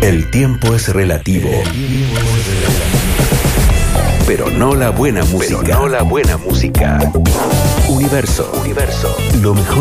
El tiempo es relativo. Pero no la buena música. Universo. Lo mejor